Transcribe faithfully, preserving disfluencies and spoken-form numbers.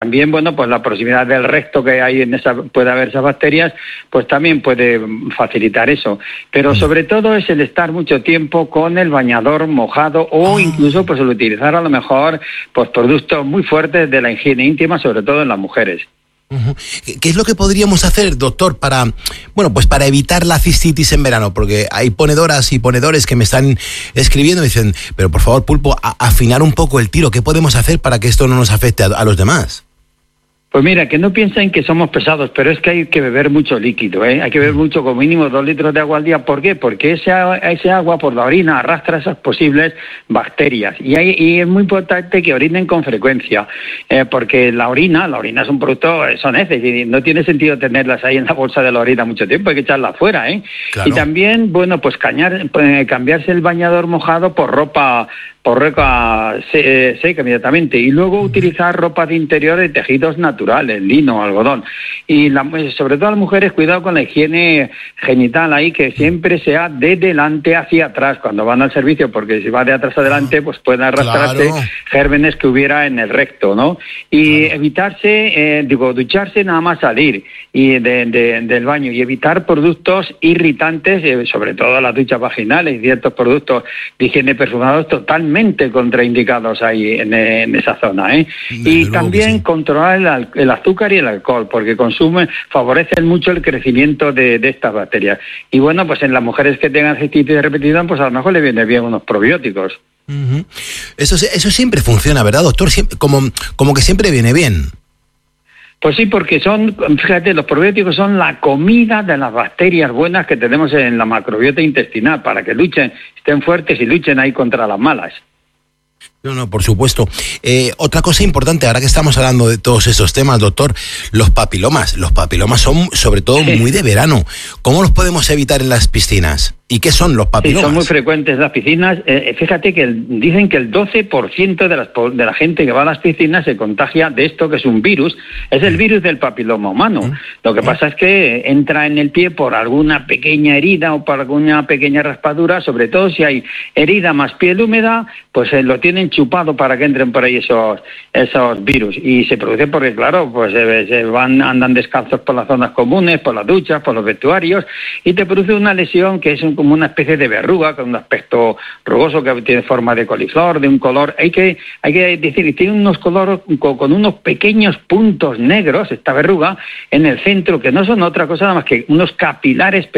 también, bueno, pues la proximidad del recto que hay en esa, puede haber esas bacterias, pues también puede facilitar eso. Pero sobre todo es el estar mucho tiempo con el bañador mojado o incluso pues el utilizar a lo mejor pues productos muy fuertes de la higiene íntima, sobre todo en las mujeres. Uh-huh. ¿Qué es lo que podríamos hacer, doctor, para, bueno, pues para evitar la cistitis en verano? Porque hay ponedoras y ponedores que me están escribiendo y dicen, pero por favor, Pulpo, a, afinar un poco el tiro. ¿Qué podemos hacer para que esto no nos afecte a, a los demás? Pues mira, que no piensen que somos pesados, pero es que hay que beber mucho líquido, ¿eh? Hay que beber mucho, como mínimo dos litros de agua al día. ¿Por qué? Porque ese, ese agua por la orina arrastra esas posibles bacterias. Y, hay, y es muy importante que orinen con frecuencia, eh, porque la orina, la orina es un producto, son heces, y no tiene sentido tenerlas ahí en la bolsa de la orina mucho tiempo, hay que echarlas fuera, ¿eh? Claro. Y también, bueno, pues cañar, pues, cambiarse el bañador mojado por ropa por ropa seca inmediatamente, y luego utilizar ropa de interior de tejidos naturales, lino, algodón. Y la, sobre todo las mujeres, cuidado con la higiene genital ahí, que siempre sea de delante hacia atrás cuando van al servicio, porque si va de atrás adelante pues pueden arrastrarse claro. gérmenes que hubiera en el recto, ¿no? Y claro. evitarse, eh, digo, ducharse nada más salir y de, de, del baño, y evitar productos irritantes, eh, sobre todo las duchas vaginales y ciertos productos de higiene perfumados totalmente contraindicados ahí en, en esa zona, ¿eh? Y también sí. controlar el, el azúcar y el alcohol, porque consumen, favorecen mucho el crecimiento de, de estas bacterias. Y bueno, pues en las mujeres que tengan cistitis repetida, pues a lo mejor le viene bien unos probióticos. Uh-huh. Eso, eso siempre funciona, ¿verdad, doctor? Siempre, como, como que siempre viene bien. Pues sí, porque son, fíjate, los probióticos son la comida de las bacterias buenas que tenemos en la macrobiota intestinal, para que luchen, estén fuertes y luchen ahí contra las malas. No, no, por supuesto. Eh, otra cosa importante, ahora que estamos hablando de todos esos temas, doctor, los papilomas. Los papilomas son, sobre todo, sí. muy de verano. ¿Cómo los podemos evitar en las piscinas? ¿Y qué son los papilomas? Sí, son muy frecuentes las piscinas. Eh, fíjate que el, dicen que el doce por ciento de, las, de la gente que va a las piscinas se contagia de esto, que es un virus. Es el virus del papiloma humano. Lo que pasa es que entra en el pie por alguna pequeña herida o por alguna pequeña raspadura, sobre todo si hay herida más piel húmeda, pues eh, lo tienen chupado para que entren por ahí esos esos virus. Y se produce porque, claro, pues eh, se van andan descalzos por las zonas comunes, por las duchas, por los vestuarios, y te produce una lesión que es un como una especie de verruga, con un aspecto rugoso, que tiene forma de coliflor, de un color, hay que hay que decir, tiene unos colores con, con unos pequeños puntos negros, esta verruga, en el centro, que no son otra cosa nada más que unos capilares